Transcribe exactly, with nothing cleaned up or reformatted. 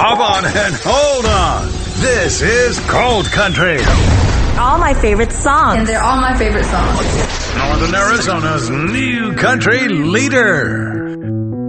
hop on and hold on. This is Cold Country. All my favorite songs. And they're all my favorite songs. Northern Arizona's new country leader.